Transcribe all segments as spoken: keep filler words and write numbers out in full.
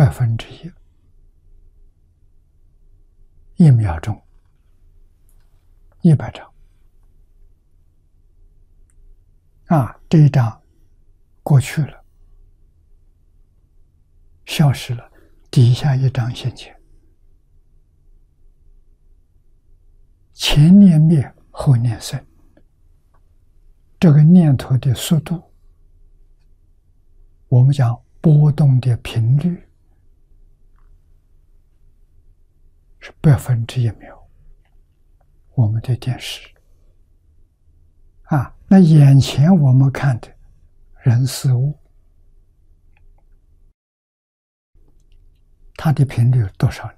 百分之一，一秒钟一百张啊，这一张过去了，消失了，底下一张现前。前念灭，后念生，这个念头的速度，我们讲波动的频率是百分之一秒。我们的电视啊，那眼前我们看的人事物，它的频率多少呢？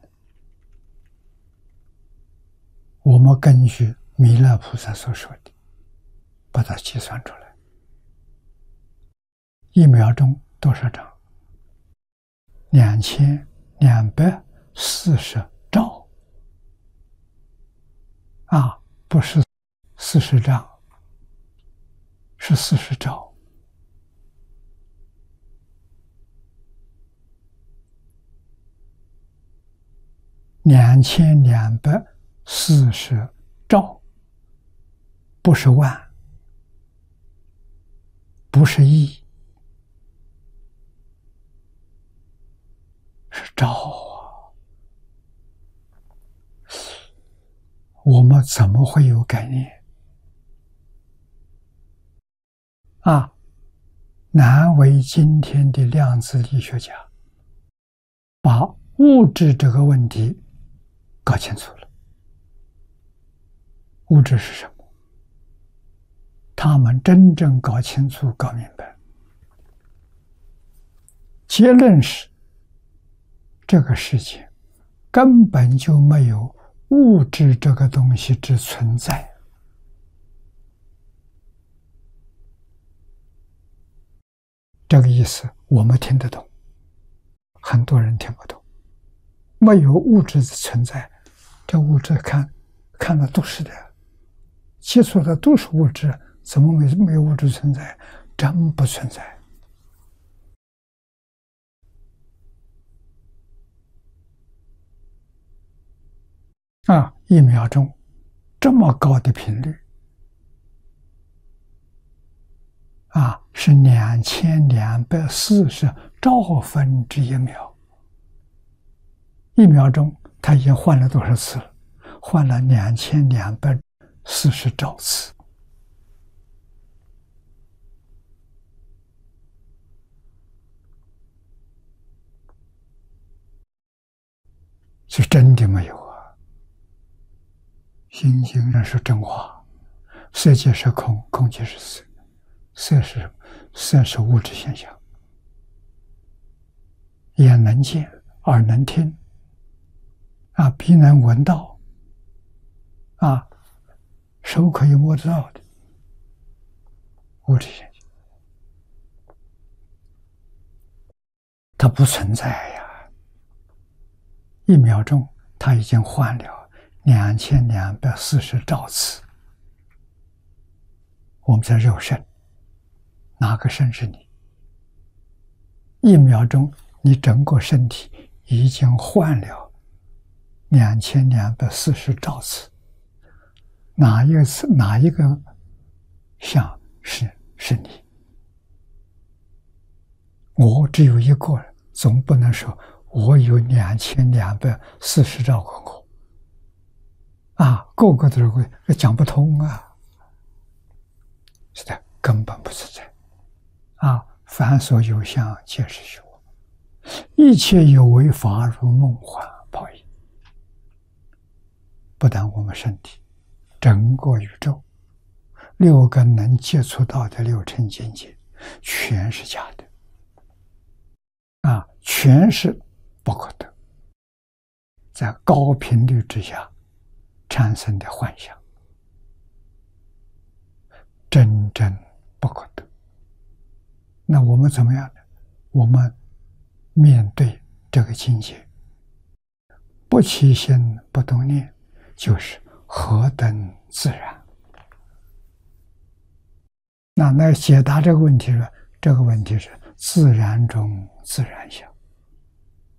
我们根据弥勒菩萨所说的，把它计算出来，一秒钟多少张？两千两百四十兆啊，不是四十丈，是四十兆。两千两百四十兆，不是万，不是亿，是兆啊！我们怎么会有概念啊？难为今天的量子力学家把物质这个问题搞清楚了。物质是什么？他们真正搞清楚、搞明白，结论是这个世界根本就没有物质这个东西之存在。这个意思我们听得懂，很多人听不懂。没有物质的存在，这物质看看的都是的，接触的都是物质，怎么没没有物质存在？真不存在啊！一秒钟这么高的频率啊，是两千两百四十兆分之一秒。一秒钟它已经换了多少次了？换了两千两百四十兆次。是真的没有啊！心经上是真话，色即是空，空即是色，色是色是物质现象，眼能见，耳能听，啊，鼻能闻到，啊，手可以摸得到的物质现象，它不存在呀！一秒钟，它已经换了两千两百四十兆次。我们在肉身，哪个身是你？一秒钟，你整个身体已经换了两千两百四十兆次。哪一次，哪一个像是是你？我只有一个人，总不能说我有两千两百四十兆个我啊，个个都是会讲不通啊！是的，根本不存在啊！凡所有相，皆是虚妄，一切有为法如梦幻泡影。不但我们身体，整个宇宙，六根能接触到的六尘境界，全是假的啊！全是不可得，在高频率之下产生的幻想，真正不可得。那我们怎么样呢？我们面对这个境界，不起心不动念，就是何等自然。那来解答这个问题是，这个问题是自然中自然相。